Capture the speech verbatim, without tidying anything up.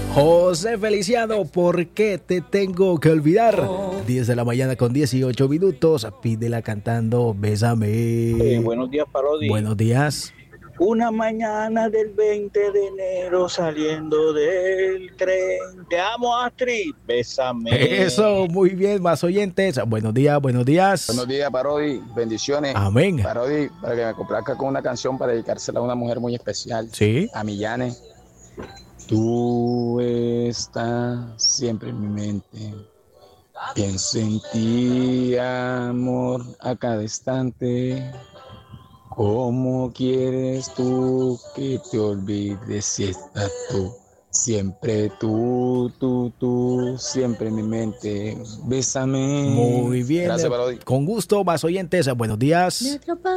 José Feliciano, ¿por qué te tengo que olvidar? diez de la mañana con dieciocho minutos. Pídela cantando Bésame. Eh, buenos días, Parodi. Buenos días. Una mañana del veinte de enero saliendo del tren. Te amo, Astrid. Bésame. Eso, muy bien, más oyentes. Buenos días, buenos días. Buenos días, Parodi. Bendiciones. Amén. Parodi, para que me complazca con una canción para dedicársela a una mujer muy especial. Sí. A Millane. Tú estás siempre en mi mente. Pienso en ti, amor, a cada instante. ¿Cómo quieres tú que te olvides si estás tú? Siempre tú, tú, tú, siempre en mi mente. Bésame. Muy bien. Gracias, Parodi. Con gusto, más oyentes. Buenos días.